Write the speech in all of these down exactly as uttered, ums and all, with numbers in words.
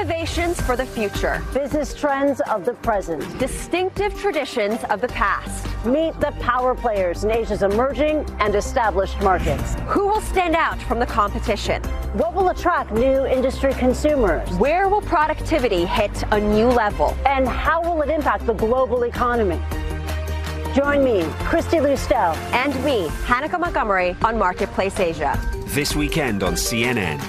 Innovations for the future. Business trends of the present. Distinctive traditions of the past. Meet the power players in Asia's emerging and established markets. Who will stand out from the competition? What will attract new industry consumers? Where will productivity hit a new level? And how will it impact the global economy? Join me, Christy Lustel. And me, Hanneke Montgomery, on Marketplace Asia. This weekend on C N N.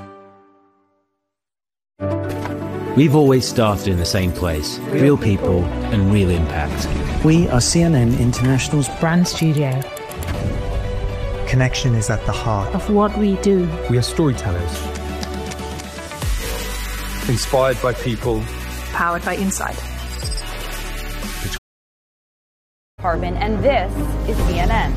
We've always started in the same place, real people and real impact. We are C N N International's brand studio. Connection is at the heart of what we do. We are storytellers. Inspired by people. Powered by insight. Department, and this is C N N.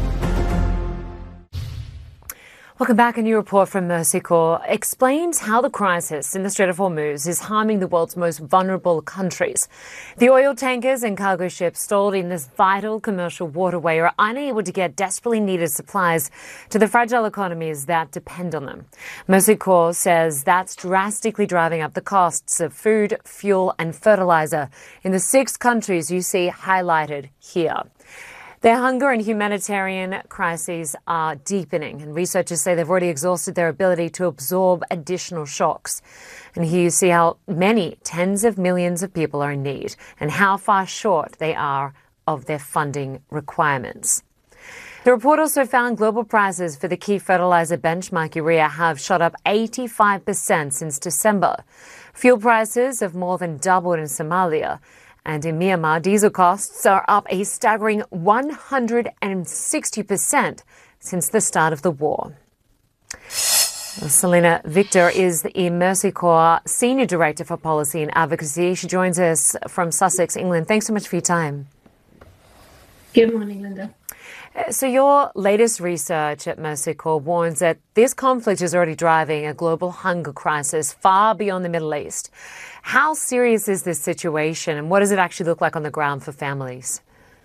Welcome back. A new report from Mercy Corps explains how the crisis in the Strait of Hormuz is harming the world's most vulnerable countries. The oil tankers and cargo ships stalled in this vital commercial waterway are unable to get desperately needed supplies to the fragile economies that depend on them. Mercy Corps says that's drastically driving up the costs of food, fuel and fertilizer in the six countries you see highlighted here. Their hunger and humanitarian crises are deepening, and researchers say they've already exhausted their ability to absorb additional shocks. And here you see how many tens of millions of people are in need and how far short they are of their funding requirements. The report also found global prices for the key fertilizer benchmark urea have shot up eighty-five percent since December. Fuel prices have more than doubled in Somalia. And in Myanmar, diesel costs are up a staggering one hundred sixty percent since the start of the war. Selena Victor is the Mercy Corps Senior Director for Policy and Advocacy. She joins us from Sussex, England. Thanks so much for your time. Good morning, Linda. So your latest research at Mercy Corps warns that this conflict is already driving a global hunger crisis far beyond the Middle East. How serious is this situation, and what does it actually look like on the ground for families?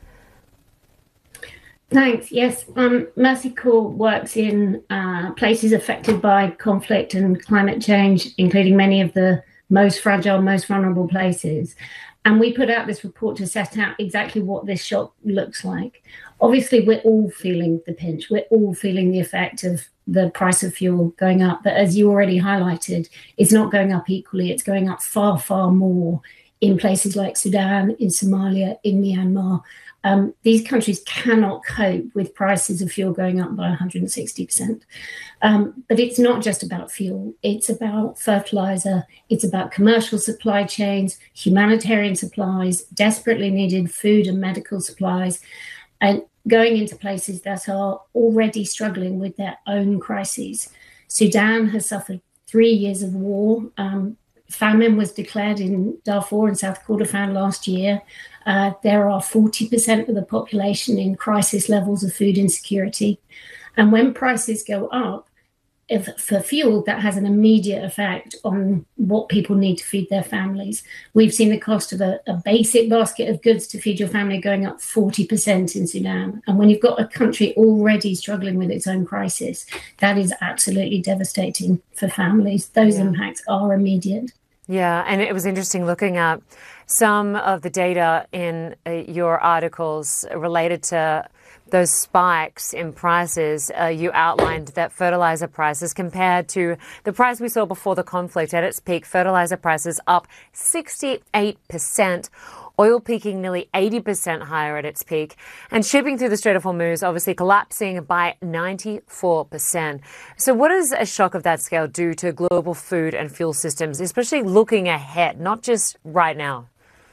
Thanks. Yes, um, Mercy Corps works in uh, places affected by conflict and climate change, including many of the most fragile, most vulnerable places. And we put out this report to set out exactly what this shock looks like. Obviously, we're all feeling the pinch. We're all feeling the effect of the price of fuel going up. But as you already highlighted, it's not going up equally. It's going up far, far more in places like Sudan, in Somalia, in Myanmar. Um, these countries cannot cope with prices of fuel going up by one hundred sixty percent. Um, but it's not just about fuel. It's about fertilizer. It's about commercial supply chains, humanitarian supplies, desperately needed food and medical supplies, and going into places that are already struggling with their own crises. Sudan has suffered three years of war. Um, famine was declared in Darfur and South Kordofan last year. Uh, there are forty percent of the population in crisis levels of food insecurity. And when prices go up, if for fuel, that has an immediate effect on what people need to feed their families. We've seen the cost of a, a basic basket of goods to feed your family going up forty percent in Sudan. And when you've got a country already struggling with its own crisis, that is absolutely devastating for families. Those yeah. impacts are immediate. Yeah, and it was interesting looking at some of the data in uh, your articles related to those spikes in prices. Uh, you outlined that fertilizer prices compared to the price we saw before the conflict at its peak, fertilizer prices up sixty-eight percent, oil peaking nearly eighty percent higher at its peak, and shipping through the Strait of Hormuz obviously collapsing by ninety-four percent. So what does a shock of that scale do to global food and fuel systems, especially looking ahead, not just right now?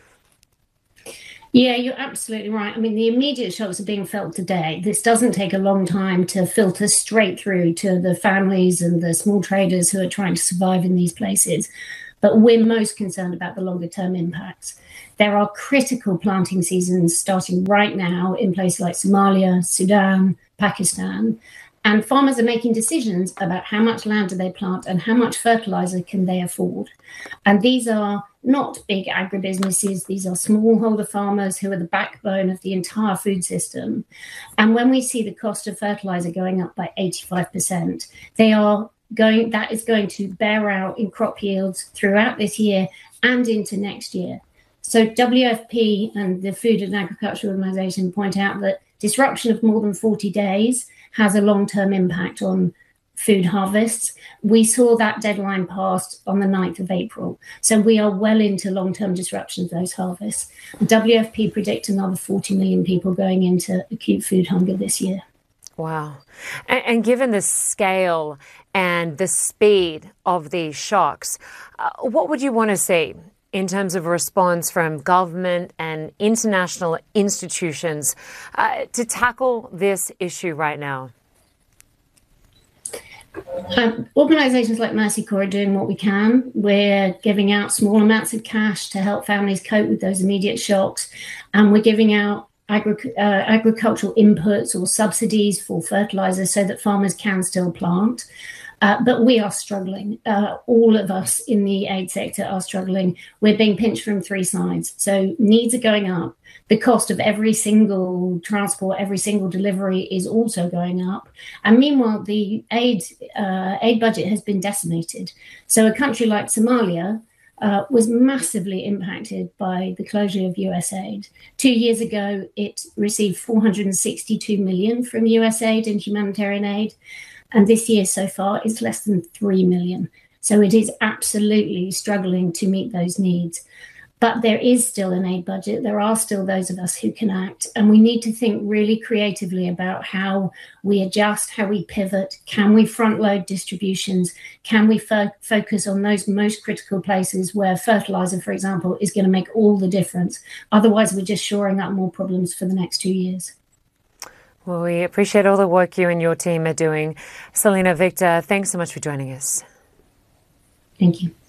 Yeah, you're absolutely right. I mean, the immediate shocks are being felt today. This doesn't take a long time to filter straight through to the families and the small traders who are trying to survive in these places. But we're most concerned about the longer term impacts. There are critical planting seasons starting right now in places like Somalia, Sudan, Pakistan. And farmers are making decisions about how much land do they plant and how much fertilizer can they afford. And these are not big agribusinesses. These are smallholder farmers who are the backbone of the entire food system. And when we see the cost of fertilizer going up by eighty-five percent, they are going that is going to bear out in crop yields throughout this year and into next year. So W F P and the Food and Agriculture Organization point out that disruption of more than forty days has a long-term impact on food harvests. We saw that deadline passed on the ninth of April. So we are well into long-term disruption of those harvests. W F P predict another forty million people going into acute food hunger this year. Wow. And, and given the scale and the speed of these shocks, uh, what would you want to see in terms of a response from government and international institutions uh, to tackle this issue right now? Um, organisations like Mercy Corps are doing what we can. We're giving out small amounts of cash to help families cope with those immediate shocks. And we're giving out agri- uh, agricultural inputs or subsidies for fertiliser so that farmers can still plant. Uh, but we are struggling. Uh, all of us in the aid sector are struggling. We're being pinched from three sides. So needs are going up. The cost of every single transport, every single delivery is also going up. And meanwhile, the aid uh, aid budget has been decimated. So a country like Somalia uh, was massively impacted by the closure of U S aid. Two years ago, it received four hundred sixty-two million from U S aid in humanitarian aid. And this year so far, it's less than three million. So it is absolutely struggling to meet those needs. But there is still an aid budget. There are still those of us who can act. And we need to think really creatively about how we adjust, how we pivot. Can we front load distributions? Can we fo- focus on those most critical places where fertilizer, for example, is going to make all the difference? Otherwise, we're just shoring up more problems for the next two years. Well, we appreciate all the work you and your team are doing. Selena Victor, thanks so much for joining us. Thank you.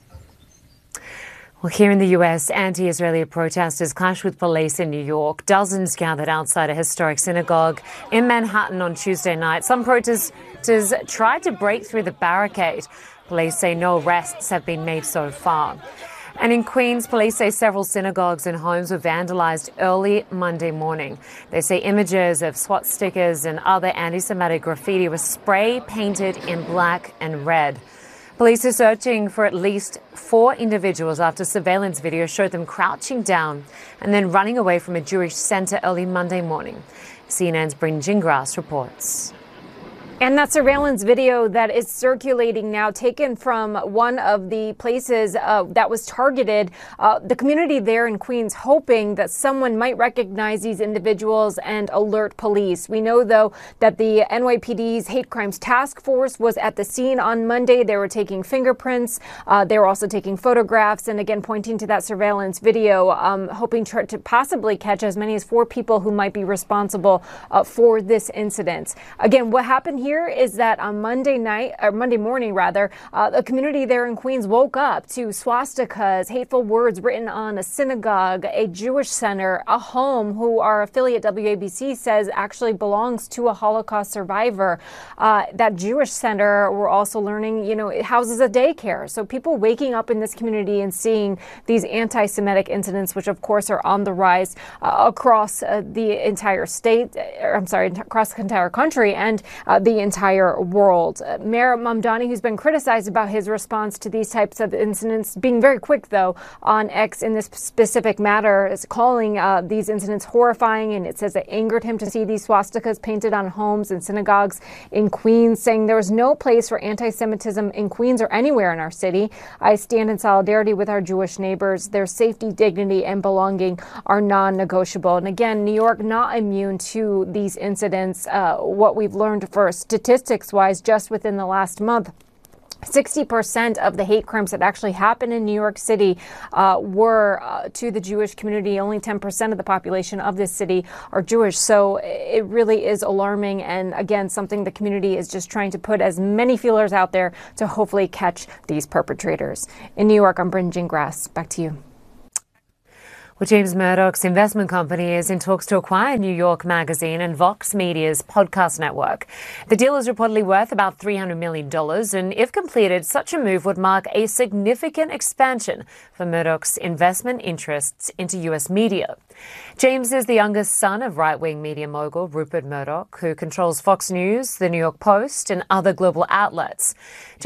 Well, here in the U S, anti-Israeli protesters clashed with police in New York. Dozens gathered outside a historic synagogue in Manhattan on Tuesday night. Some protesters tried to break through the barricade. Police say no arrests have been made so far. And in Queens, police say several synagogues and homes were vandalized early Monday morning. They say images of swastikas and other anti-Semitic graffiti were spray painted in black and red. Police are searching for at least four individuals after surveillance video showed them crouching down and then running away from a Jewish center early Monday morning. C N N's Bryn Gingras reports. And that surveillance video that is circulating now, taken from one of the places uh, that was targeted, uh, the community there in Queens, hoping that someone might recognize these individuals and alert police. We know, though, that the N Y P D's Hate Crimes Task Force was at the scene on Monday. They were taking fingerprints. Uh, they were also taking photographs and, again, pointing to that surveillance video, um, hoping to, to possibly catch as many as four people who might be responsible uh, for this incident. Again, what happened here Here is that on Monday night, or Monday morning rather, uh, the community there in Queens woke up to swastikas, hateful words written on a synagogue, a Jewish center, a home who our affiliate W A B C says actually belongs to a Holocaust survivor. Uh, that Jewish center, we're also learning, you know, it houses a daycare. So people waking up in this community and seeing these anti-Semitic incidents, which of course are on the rise uh, across uh, the entire state, or I'm sorry, across the entire country and uh, the entire world. Uh, Mayor Mamdani, who's been criticized about his response to these types of incidents, being very quick, though, on X in this specific matter, is calling uh, these incidents horrifying. And it says it angered him to see these swastikas painted on homes and synagogues in Queens, saying there is no place for anti-Semitism in Queens or anywhere in our city. I stand in solidarity with our Jewish neighbors. Their safety, dignity, and belonging are non-negotiable. And again, New York not immune to these incidents. Uh, what we've learned first, statistics-wise, just within the last month, sixty percent of the hate crimes that actually happened in New York City uh, were uh, to the Jewish community. Only ten percent of the population of this city are Jewish. So it really is alarming. And again, something the community is just trying to put as many feelers out there to hopefully catch these perpetrators. In New York, I'm Bryn Gingras. Back to you. Well, James Murdoch's investment company is in talks to acquire New York Magazine and Vox Media's podcast network. The deal is reportedly worth about three hundred million dollars, and if completed, such a move would mark a significant expansion for Murdoch's investment interests into U S media. James is the youngest son of right-wing media mogul Rupert Murdoch, who controls Fox News, The New York Post, and other global outlets.